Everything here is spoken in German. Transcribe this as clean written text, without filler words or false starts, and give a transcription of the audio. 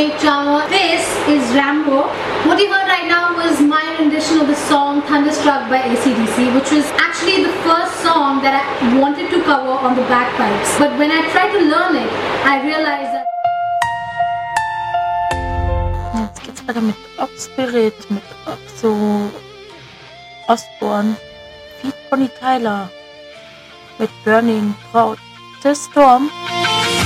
Jake Jama. This is Rambo. What you heard right now was my rendition of the song Thunderstruck by AC/DC, which was actually the first song that I wanted to cover on the bagpipes. But when I tried to learn it, I realized that... Jetzt geht's weiter mit Spirit, mit so Osborne, Feat Bonnie Tyler, mit Burning Proud the Storm.